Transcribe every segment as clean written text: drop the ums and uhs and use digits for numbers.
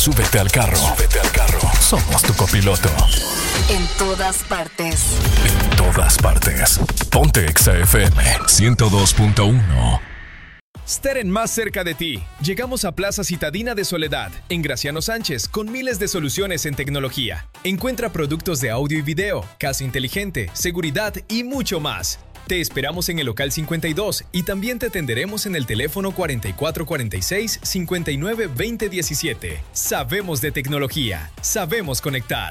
Súbete al carro. Súbete al carro. Somos tu copiloto. En todas partes. En todas partes. Ponte Exa FM 102.1. Steren más cerca de ti. Llegamos a Plaza Citadina de Soledad, en Graciano Sánchez, con miles de soluciones en tecnología. Encuentra productos de audio y video, casa inteligente, seguridad y mucho más. Te esperamos en el local 52 y también te atenderemos en el teléfono 4446-592017. Sabemos de tecnología, sabemos conectar.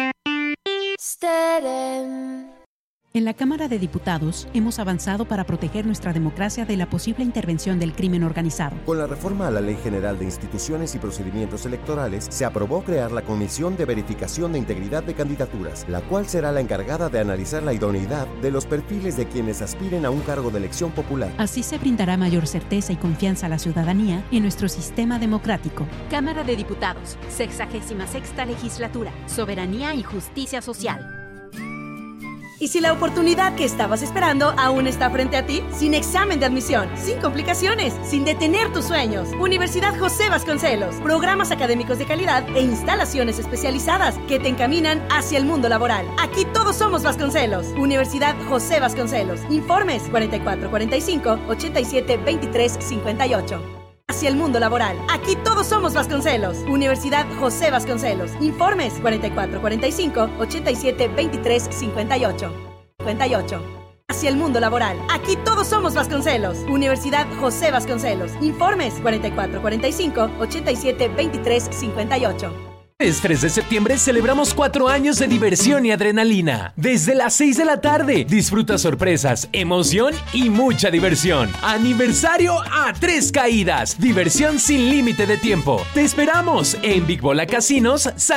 Steren. En la Cámara de Diputados hemos avanzado para proteger nuestra democracia de la posible intervención del crimen organizado. Con la reforma a la Ley General de Instituciones y Procedimientos Electorales, se aprobó crear la Comisión de Verificación de Integridad de Candidaturas, la cual será la encargada de analizar la idoneidad de los perfiles de quienes aspiren a un cargo de elección popular. Así se brindará mayor certeza y confianza a la ciudadanía en nuestro sistema democrático. Cámara de Diputados, 66ª Legislatura, Soberanía y Justicia Social. ¿Y si la oportunidad que estabas esperando aún está frente a ti? Sin examen de admisión, sin complicaciones, sin detener tus sueños. Universidad José Vasconcelos. Programas académicos de calidad e instalaciones especializadas que te encaminan hacia el mundo laboral. Aquí todos somos Vasconcelos. Universidad José Vasconcelos. Informes 4445-872358. Hacia el mundo laboral. Aquí todos somos Vasconcelos. Universidad José Vasconcelos. Informes 4445-872358. Hacia el mundo laboral. Aquí todos somos Vasconcelos. Universidad José Vasconcelos. Informes 4445-872358. Este 3 de septiembre celebramos 4 años de diversión y adrenalina. Desde las 6 de la tarde, disfruta sorpresas, emoción y mucha diversión. Aniversario a 3 caídas. Diversión sin límite de tiempo. Te esperamos en Big Bola Casinos San